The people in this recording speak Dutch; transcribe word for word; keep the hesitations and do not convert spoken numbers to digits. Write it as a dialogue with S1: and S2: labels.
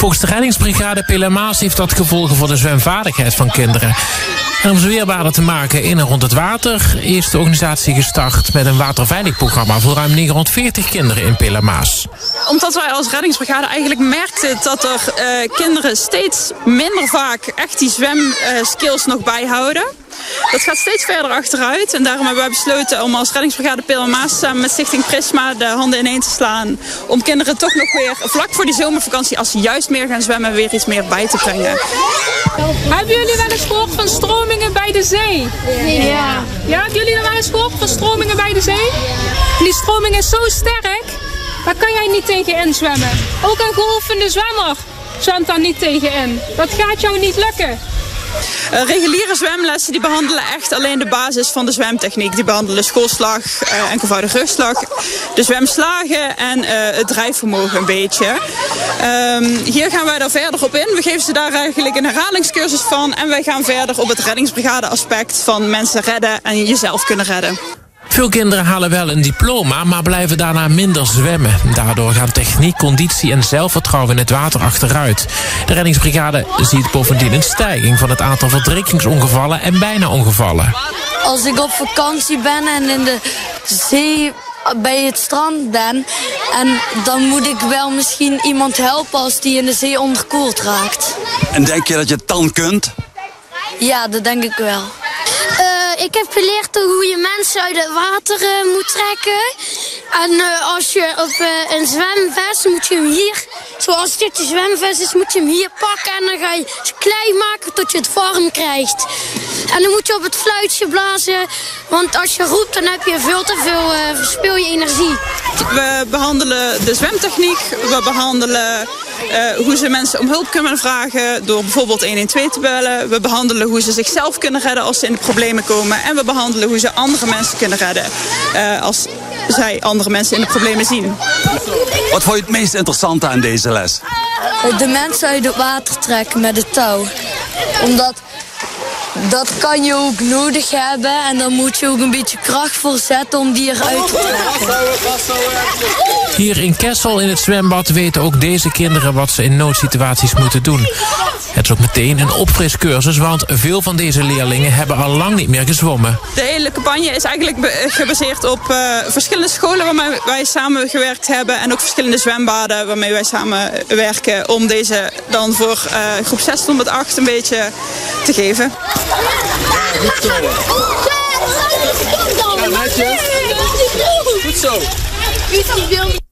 S1: Volgens de reddingsbrigade Pielermaas heeft dat gevolgen voor de zwemvaardigheid van kinderen. En om ze weerbaarder te maken in en rond het water is de organisatie gestart met een waterveilig programma voor ruim negenhonderdveertig kinderen in Pielermaas.
S2: Omdat wij als reddingsbrigade eigenlijk merkten dat er uh, kinderen steeds minder vaak echt die zwemskills uh, nog bijhouden. Dat gaat steeds verder achteruit en daarom hebben wij besloten om als reddingsbrigade Pielermaas samen met Stichting Prisma de handen ineen te slaan. Om kinderen toch nog weer vlak voor die zomervakantie, als ze juist meer gaan zwemmen, weer iets meer bij te brengen.
S3: Hebben jullie wel eens gehoord van stromingen bij de zee? Ja. Ja, hebben jullie wel eens gehoord van stromingen bij de zee? Die stroming is zo sterk, daar kan jij niet tegen inzwemmen. Ook een geoefende zwemmer zwemt daar niet tegen in. Dat gaat jou niet lukken.
S2: Uh, reguliere zwemlessen die behandelen echt alleen de basis van de zwemtechniek. Die behandelen schoolslag, uh, enkelvoudig rugslag, de zwemslagen en uh, het drijfvermogen een beetje. Um, hier gaan wij daar verder op in. We geven ze daar eigenlijk een herhalingscursus van. En wij gaan verder op het reddingsbrigade aspect van mensen redden en jezelf kunnen redden.
S1: Veel kinderen halen wel een diploma, maar blijven daarna minder zwemmen. Daardoor gaan techniek, conditie en zelfvertrouwen in het water achteruit. De reddingsbrigade ziet bovendien een stijging van het aantal verdrinkingsongevallen en bijna ongevallen.
S4: Als ik op vakantie ben en in de zee bij het strand ben, en dan moet ik wel misschien iemand helpen als die in de zee onderkoeld raakt.
S5: En denk je dat je het dan kunt?
S4: Ja, dat denk ik wel.
S6: Uh, ik heb geleerd hoe je mensen uit het water uh, moet trekken. En uh, als je op uh, een zwemvest moet je hem hier, zoals dit de zwemvest is, moet je hem hier pakken. En dan ga je klei maken tot je het warm krijgt. En dan moet je op het fluitje blazen, want als je roept dan heb je veel te veel, uh, verspil je energie.
S2: We behandelen de zwemtechniek, we behandelen uh, hoe ze mensen om hulp kunnen vragen door bijvoorbeeld honderdtwaalf te bellen. We behandelen hoe ze zichzelf kunnen redden als ze in de problemen komen. En we behandelen hoe ze andere mensen kunnen redden uh, als zij andere mensen in de problemen zien.
S5: Wat vond je het meest interessante aan deze les?
S4: De mensen uit het water trekken met het touw. Omdat dat kan je ook nodig hebben en dan moet je ook een beetje kracht voor zetten om die eruit te trekken.
S1: Hier in Kessel in het zwembad weten ook deze kinderen wat ze in noodsituaties moeten doen. Het is ook meteen een opfriscursus, want veel van deze leerlingen hebben al lang niet meer gezwommen.
S2: De hele campagne is eigenlijk gebaseerd op uh, verschillende scholen waarmee wij samengewerkt hebben en ook verschillende zwembaden waarmee wij samenwerken om deze dan voor uh, groep zes tot met acht een beetje te geven.
S7: Goed zo. Ja, netjes. Goed zo.